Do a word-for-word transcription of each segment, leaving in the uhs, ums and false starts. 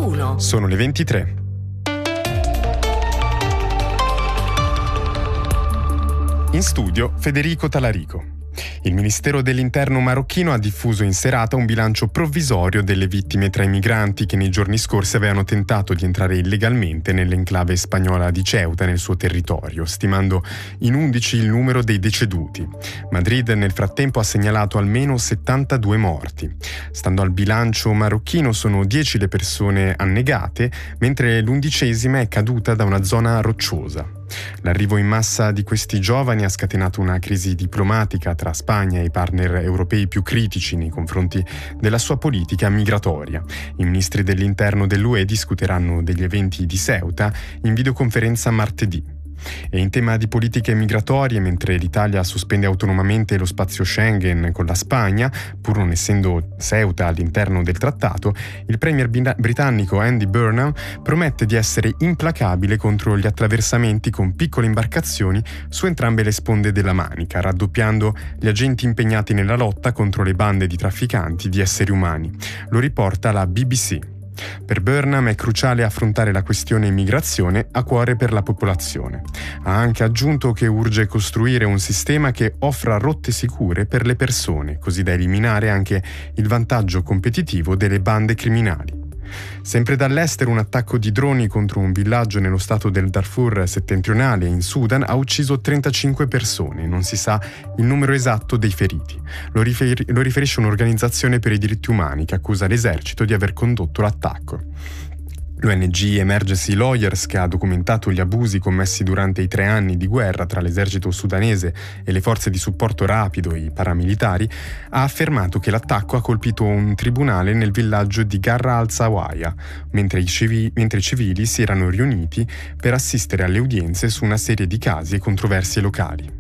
uno. Sono le ventitré. In studio Federico Talarico. Il Ministero dell'Interno marocchino ha diffuso in serata un bilancio provvisorio delle vittime tra i migranti che nei giorni scorsi avevano tentato di entrare illegalmente nell'enclave spagnola di Ceuta nel suo territorio, stimando in undici il numero dei deceduti. Madrid nel frattempo ha segnalato almeno settantadue morti. Stando al bilancio marocchino sono dieci le persone annegate, mentre l'undicesima è caduta da una zona rocciosa. L'arrivo in massa di questi giovani ha scatenato una crisi diplomatica tra Spagna e i partner europei più critici nei confronti della sua politica migratoria. I ministri dell'interno dell'U E discuteranno degli eventi di Ceuta in videoconferenza martedì. E in tema di politiche migratorie, mentre l'Italia sospende autonomamente lo spazio Schengen con la Spagna, pur non essendo Ceuta all'interno del trattato, il premier britannico Andy Burnham promette di essere implacabile contro gli attraversamenti con piccole imbarcazioni su entrambe le sponde della Manica, raddoppiando gli agenti impegnati nella lotta contro le bande di trafficanti di esseri umani. Lo riporta la B B C. Per Burnham è cruciale affrontare la questione immigrazione a cuore per la popolazione. Ha anche aggiunto che urge costruire un sistema che offra rotte sicure per le persone, così da eliminare anche il vantaggio competitivo delle bande criminali. Sempre dall'estero, un attacco di droni contro un villaggio nello stato del Darfur settentrionale in Sudan ha ucciso trentacinque persone, non si sa il numero esatto dei feriti. Lo, rifer- lo riferisce un'organizzazione per i diritti umani che accusa l'esercito di aver condotto l'attacco. L'O N G Emergency Lawyers, che ha documentato gli abusi commessi durante i tre anni di guerra tra l'esercito sudanese e le forze di supporto rapido e i paramilitari, ha affermato che l'attacco ha colpito un tribunale nel villaggio di Garra al-Sawaya, mentre i, civi- mentre i civili si erano riuniti per assistere alle udienze su una serie di casi e controversie locali.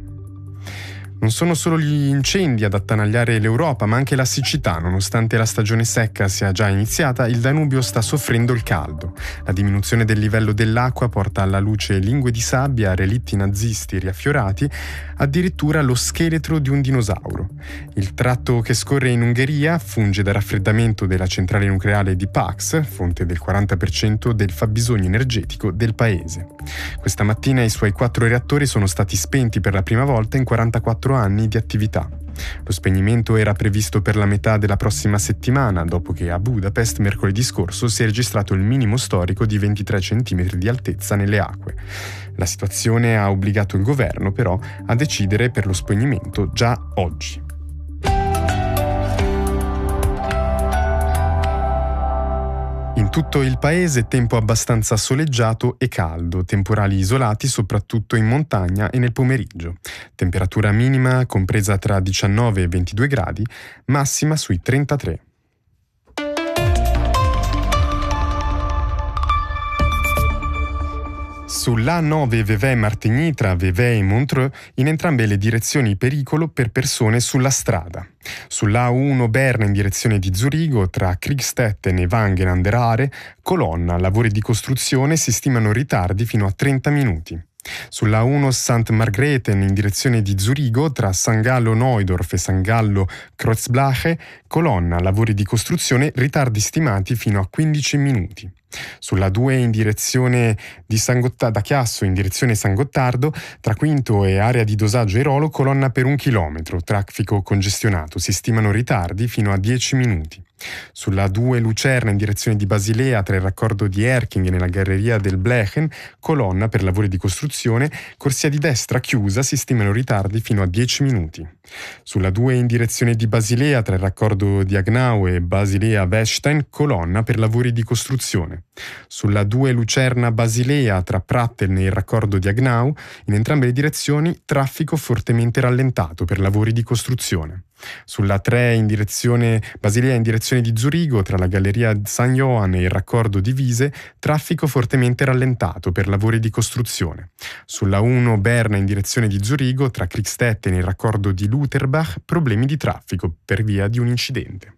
Non sono solo gli incendi ad attanagliare l'Europa, ma anche la siccità. Nonostante la stagione secca sia già iniziata, il Danubio sta soffrendo il caldo. La diminuzione del livello dell'acqua porta alla luce lingue di sabbia, relitti nazisti riaffiorati, addirittura lo scheletro di un dinosauro. Il tratto che scorre in Ungheria funge da raffreddamento della centrale nucleare di Pax, fonte del quaranta per cento del fabbisogno energetico del paese. Questa mattina i suoi quattro reattori sono stati spenti per la prima volta in quarantaquattro anni di attività. Lo spegnimento era previsto per la metà della prossima settimana, dopo che a Budapest mercoledì scorso si è registrato il minimo storico di ventitré centimetri di altezza nelle acque. La situazione ha obbligato il governo però a decidere per lo spegnimento già oggi. In tutto il paese tempo abbastanza soleggiato e caldo, temporali isolati soprattutto in montagna e nel pomeriggio. Temperatura minima compresa tra diciannove e ventidue gradi, massima sui trentatré. Sull'A nove Vevey-Martigny tra Vevey e Montreux, in entrambe le direzioni pericolo per persone sulla strada. Sull'A uno Berna in direzione di Zurigo, tra Kriegstetten e Wangen an der Aare, colonna, lavori di costruzione, si stimano ritardi fino a trenta minuti. Sulla uno Sant Margrethen in direzione di Zurigo, tra San Gallo Neudorf e San Gallo Kreuzblache, colonna, lavori di costruzione, ritardi stimati fino a quindici minuti. Sulla due in direzione di San Gottardo, da Chiasso in direzione San Gottardo, tra Quinto e area di dosaggio Airolo, colonna per un chilometro, traffico congestionato, si stimano ritardi fino a dieci minuti. Sulla due Lucerna in direzione di Basilea, tra il raccordo di Erking e la galleria del Blechen, colonna per lavori di costruzione, corsia di destra chiusa, si stimano ritardi fino a dieci minuti. Sulla due in direzione di Basilea, tra il raccordo di Agnau e Basilea-Westein, colonna per lavori di costruzione. Sulla due Lucerna-Basilea, tra Pratteln e il raccordo di Agnau, in entrambe le direzioni, traffico fortemente rallentato per lavori di costruzione. Sulla tre in direzione Basilea in direzione di Zurigo, tra la galleria San Johan e il raccordo di Vise, traffico fortemente rallentato per lavori di costruzione. Sulla uno Berna in direzione di Zurigo, tra Kriegstetten e il raccordo di Lutherbach, problemi di traffico per via di un incidente.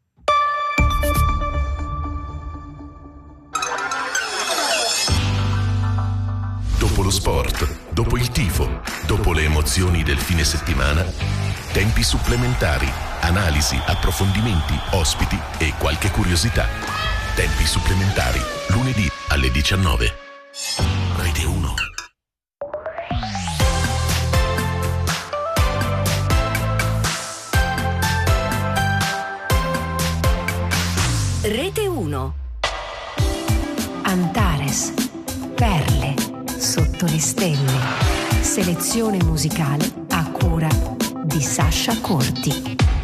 Dopo lo sport, dopo il tifo, dopo le emozioni del fine settimana, tempi supplementari, analisi, approfondimenti, ospiti e qualche curiosità. Tempi supplementari. Lunedì alle diciannove. Rete uno. Rete uno. Antares. Perle sotto le stelle. Selezione musicale a cura di Sasha Corti.